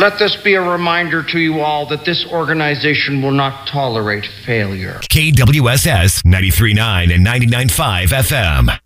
Let this be a reminder to you all that this organization will not tolerate failure. KWSS 93.9 and 99.5 FM.